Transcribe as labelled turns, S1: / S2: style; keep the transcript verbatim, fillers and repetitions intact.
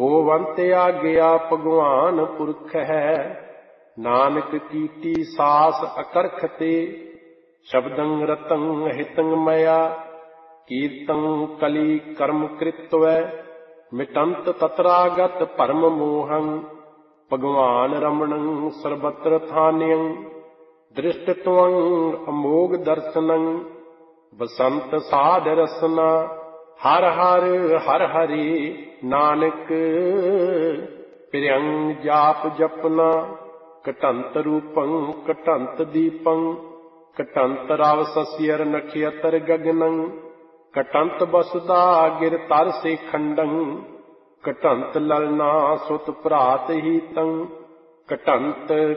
S1: ਹੋਵੰਤ ਆਗਿਆ ਭਗਵਾਨ ਪੁਰਖ ਹੈ। ਨਾਨਕ ਕੀਟੀ ਸਾਸ ਅਕਰਖ ਤੇ, ਸ਼ਬਦੰ ਰਤੰ ਹਿਤੰ ਮਇਆ। ਕੀਰਤੰ ਕਲੀ ਕਰਮ ਕ੍ਰਿਤਵੈ, ਮਿਟੰਤ ਤਤਰਾਗਤ ਭਰਮ ਮੋਹੰ। ਭਗਵਾਨ ਰਮਣੰ ਸਰਬਤਰ ਥਾਨਯੰ, ਦ੍ਰਿਸ਼ਟਤਵੰ ਅਮੋਘ ਦਰਸ਼ਨੰ। ਬਸੰਤ ਸਾਧ ਰਸਨਾ, ਹਰ ਹਰ ਹਰ ਹਰੀ। ਨਾਨਕ ਪ੍ਰਿਯੰ ਜਾਪ ਜਪਨਾ, ਘਟੰਤ ਰੂਪੰ ਘਟੰਤ ਦੀਪੰ। ਘਟੰਤ ਰਵ ਸਸਿਅਰ ਨਖਿਅਤਰ ਗਗਨੰ, ਘਟੰਤ ਬਸੁਦਾ ਗਿਰ ਤਰ ਸੇ ਖੰਡੰ। ਘਟੰਤ ਲਲਨਾ ਸੁਤ ਭਰਾਤ ਹੀਤੰ, ਘਟੰਤ